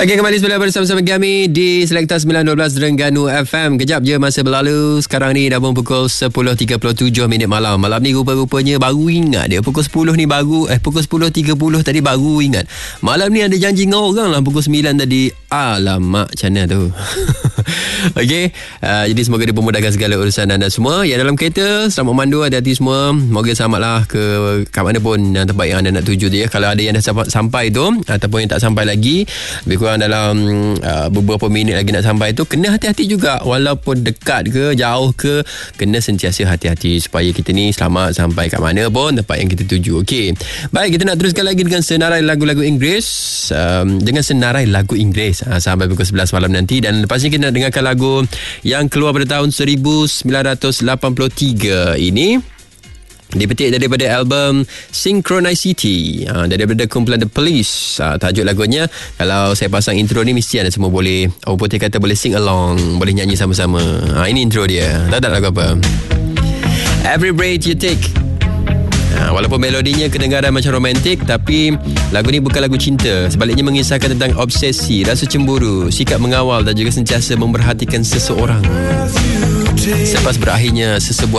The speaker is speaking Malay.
Okey, kembali semula bersama-sama kami di Selekta 912 Terengganu FM. Kejap je masa berlalu. Sekarang ni dah pun pukul 10.37 minit malam. Malam ni rupa-rupanya baru ingat dia. Pukul 10 ni baru pukul 10.30 tadi baru ingat. Malam ni ada janji dengan orang lah pukul 9 tadi. Alamak, macam mana tu? Okey, jadi semoga dipermudahkan segala urusan anda semua. Yang dalam kereta, selamat memandu, hati-hati semua. Moga selamatlah kat mana pun tempat yang anda nak tuju tu ya. Kalau ada yang dah sampai tu ataupun yang tak sampai lagi, lebih kurang dalam beberapa minit lagi nak sampai tu, kena hati-hati juga. Walaupun dekat ke jauh ke, kena sentiasa hati-hati supaya kita ni selamat sampai kat mana pun tempat yang kita tuju. Okey, baik, kita nak teruskan lagi dengan senarai lagu-lagu Inggeris, sampai pukul 11 malam nanti. Dan lepas ni kita nak dengarkan lagu yang keluar pada tahun 1983 ini, dipetik daripada album Synchronicity, daripada kumpulan The Police. Tajuk lagunya, kalau saya pasang intro ni, mesti anda semua boleh, orang putih kata boleh sing along, boleh nyanyi sama-sama. Ini intro dia. Tahu tak lagu apa? Every Breath You Take. Walaupun melodinya kedengaran macam romantik, tapi lagu ni bukan lagu cinta. Sebaliknya mengisahkan tentang obsesi, rasa cemburu, sikap mengawal dan juga sentiasa memperhatikan seseorang. Selepas berakhirnya sesebuah